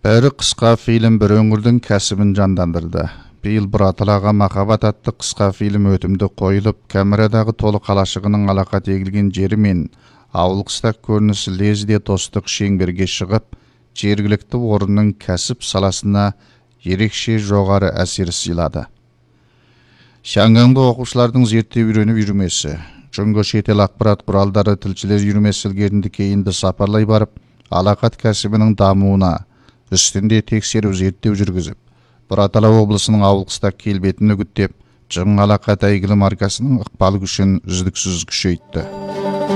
Әрі қысқа фильм бір өңірдің кәсібін жандандырды. Биыл Бұраталаға махаббат атты қысқа фильм өтімді қойылып, камерадағы толы қалашығының алақа тегілген жері мен ауыл қыстақ көрінісі лезде достық шеңберге шығып, жергілікті орынның кәсіп саласына ерекше жоғары әсер сыйлады. Шаңғаңды оқушылардың зерттеп үйреніп жүрмесі, жүнгі шетел ақпарат құралдары тілшілер үйірмесі ілгерінді кейінді сапарлай барып, алақат кәсібінің дамуына үстінде тексеру зерттеу жүргізіп, Бұратала облысының ауыл қыстақ келбетін үгіттеп, Жың алақат әйгілі маркасының ықпалы күшін үздіксіз күшейтті.